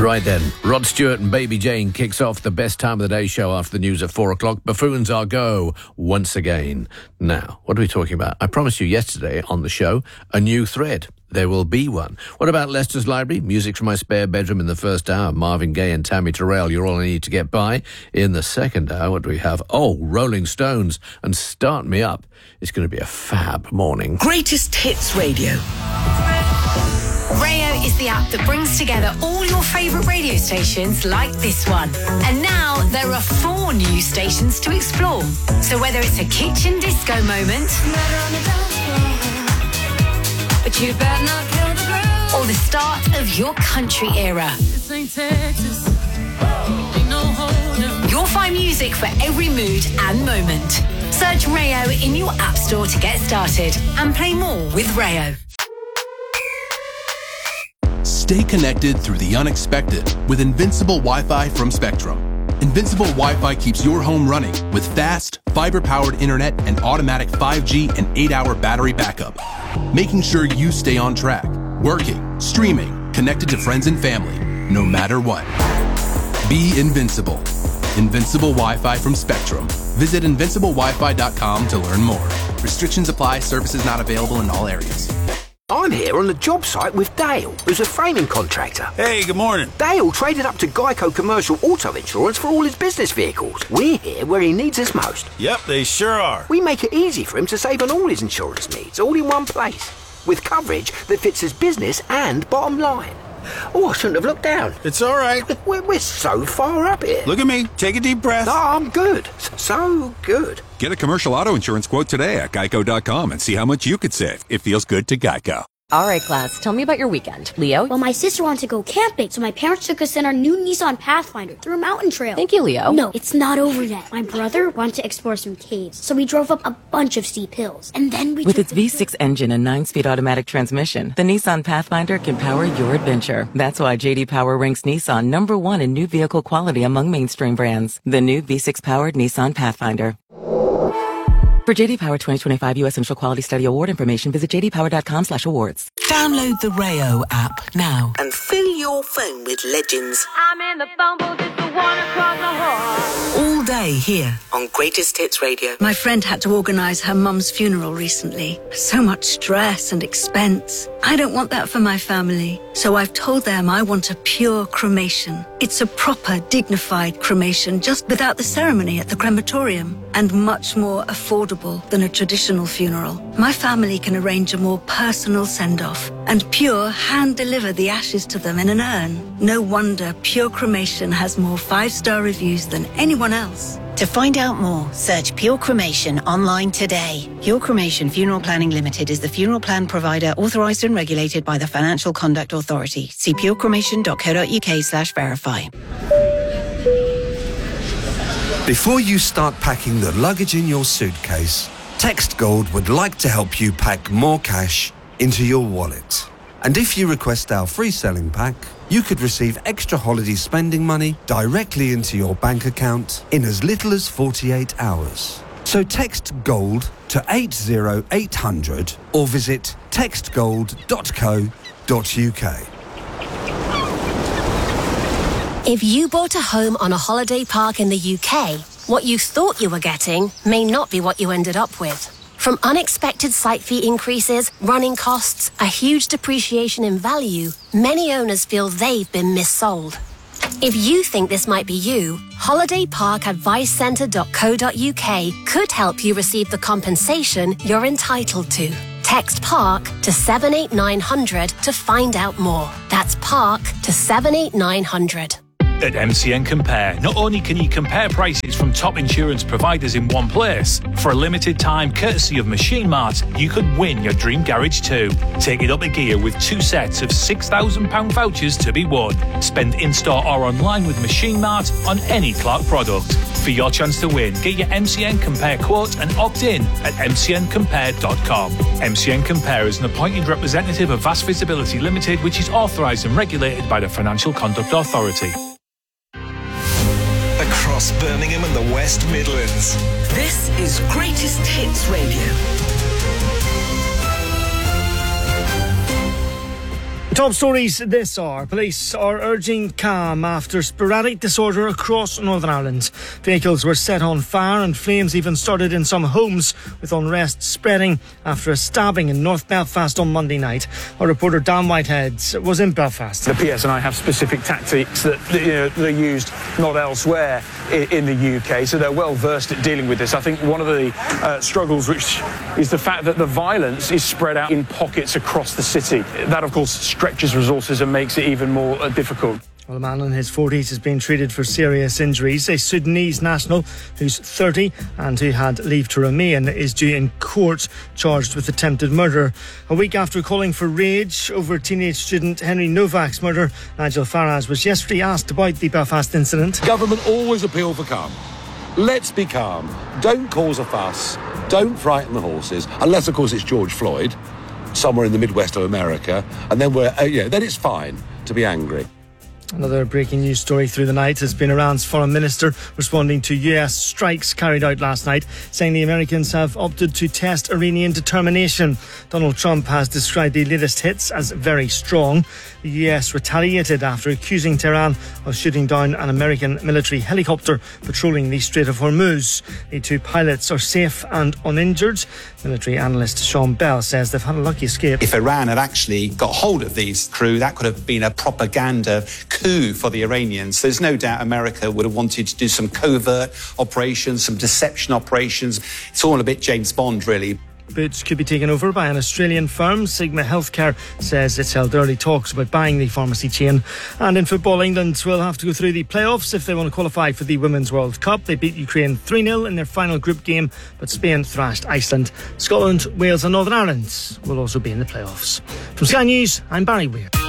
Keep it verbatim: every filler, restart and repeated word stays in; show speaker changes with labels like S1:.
S1: Right then, Rod Stewart and Baby Jane kicks off the best time of the day show after the news at four o'clock. Buffoons are go once again. Now, what are we talking about? I promised you yesterday on the show a new thread. There will be one. What about Leicester's Library? Music from my spare bedroom in the first hour. Marvin Gaye and Tammy Terrell, You're All I Need to Get By. In the second hour, what do we have? Oh, Rolling Stones and Start Me Up. It's going to be a fab morning.
S2: Greatest Hits Radio.
S3: Rayo is the app that brings together all your favourite radio stations like this one. And now there are four new stations to explore. So whether it's a kitchen disco moment, but you better not kill the groove, or the start of your country era, this ain't Texas. Ain't no hold'em. You'll find music for every mood and moment. Search Rayo in your app store to get started and play more with Rayo.
S4: Stay connected through the unexpected with Invincible Wi-Fi from Spectrum. Invincible Wi-Fi keeps your home running with fast, fiber-powered internet and automatic five G and eight hour battery backup, making sure you stay on track, working, streaming, connected to friends and family, no matter what. Be invincible. Invincible Wi-Fi from Spectrum. Visit invincible wi fi dot com to learn more. Restrictions apply. Services not available in all areas.
S5: I'm here on the job site with Dale, who's a framing contractor.
S6: Hey, good morning.
S5: Dale traded up to Geico Commercial Auto Insurance for all his business vehicles. We're here where he needs us most.
S6: Yep, they sure are.
S5: We make it easy for him to save on all his insurance needs, all in one place, with coverage that fits his business and bottom line. Oh, I shouldn't have looked down.
S6: It's all right.
S5: We're, we're so far up here.
S6: Look at me. Take a deep breath.
S5: No, I'm good. So good.
S7: Get a commercial auto insurance quote today at geico dot com and see how much you could save. It feels good to Geico.
S8: All right, class, tell me about your weekend. Leo?
S9: Well, my sister wanted to go camping, so my parents took us in our new Nissan Pathfinder through a mountain trail.
S8: Thank you, Leo.
S9: No, it's not over yet. My brother wanted to explore some caves, so we drove up a bunch of steep hills. And then we
S10: With
S9: took
S10: its V six engine and nine-speed automatic transmission, the Nissan Pathfinder can power your adventure. That's why J D Power ranks Nissan number one in new vehicle quality among mainstream brands. The new V six-powered Nissan Pathfinder. For J D Power twenty twenty-five U S Central Quality Study Award information, visit j d power dot com slash awards.
S2: Download the Rayo app now and fill your phone with legends.
S11: I'm in the bumble, just the one across the hall.
S2: All day here on Greatest Hits Radio.
S12: My friend had to organise her mum's funeral recently. So much stress and expense. I don't want that for my family, so I've told them I want a pure cremation. It's a proper, dignified cremation, just without the ceremony at the crematorium, and much more affordable than a traditional funeral. My family can arrange a more personal send-off, and Pure hand-deliver the ashes to them in an urn. No wonder Pure Cremation has more five-star reviews than anyone else.
S13: To find out more, search Pure Cremation online today. Pure Cremation Funeral Planning Limited is the funeral plan provider authorised and regulated by the Financial Conduct Authority. See pure cremation dot co dot uk slash verify.
S14: Before you start packing the luggage in your suitcase, Text Gold would like to help you pack more cash into your wallet. And if you request our free selling pack, you could receive extra holiday spending money directly into your bank account in as little as forty-eight hours. So text GOLD to eight zero eight hundred or visit text gold dot co dot uk.
S15: If you bought a home on a holiday park in the U K, what you thought you were getting may not be what you ended up with. From unexpected site fee increases, running costs, a huge depreciation in value, many owners feel they've been missold. If you think this might be you, holiday park advice centre dot co dot uk could help you receive the compensation you're entitled to. Text PARK to seven eight nine hundred to find out more. That's PARK to seven eight nine hundred.
S16: At M C N Compare, not only can you compare prices from top insurance providers in one place, for a limited time, courtesy of Machine Mart, you could win your dream garage too. Take it up a gear with two sets of six thousand pounds vouchers to be won. Spend in-store or online with Machine Mart on any Clark product. For your chance to win, get your M C N Compare quote and opt in at m c n compare dot com. M C N Compare is an appointed representative of Vast Visibility Limited, which is authorised and regulated by the Financial Conduct Authority.
S17: Across Birmingham and the West Midlands.
S2: This is Greatest Hits Radio.
S18: Top stories this hour. Police are urging calm after sporadic disorder across Northern Ireland. Vehicles were set on fire and flames even started in some homes, with unrest spreading after a stabbing in North Belfast on Monday night. Our reporter Dan Whitehead was in Belfast.
S19: The P S N I have specific tactics that, you know, they're used not elsewhere in the U K, so they're well versed at dealing with this. I think one of the uh, struggles, which is the fact that the violence is spread out in pockets across the city. That, of course, stretches resources and makes it even more uh, difficult.
S18: Well, a man in his forties is being treated for serious injuries. A Sudanese national who's thirty and who had leave to remain is due in court, charged with attempted murder. A week after calling for rage over teenage student Henry Novak's murder, Nigel Farage was yesterday asked about the Belfast incident.
S20: Government always appeal for calm. Let's be calm. Don't cause a fuss. Don't frighten the horses, unless, of course, it's George Floyd, somewhere in the Midwest of America, and then we're, uh, yeah, then it's fine to be angry.
S18: Another breaking news story through the night has been Iran's foreign minister responding to U S strikes carried out last night, saying the Americans have opted to test Iranian determination. Donald Trump has described the latest hits as very strong. The U S retaliated after accusing Tehran of shooting down an American military helicopter patrolling the Strait of Hormuz. The two pilots are safe and uninjured. Military analyst Sean Bell says they've had a lucky escape.
S21: If Iran had actually got hold of these crew, that could have been a propaganda coup for the Iranians. There's no doubt America would have wanted to do some covert operations, some deception operations. It's all a bit James Bond, really.
S18: Boots could be taken over by an Australian firm. Sigma Healthcare says it's held early talks about buying the pharmacy chain. And in football, England will have to go through the playoffs if they want to qualify for the Women's World Cup. They beat Ukraine three nil in their final group game, but Spain thrashed Iceland. Scotland, Wales and Northern Ireland will also be in the playoffs. From Sky News, I'm Barry Weir.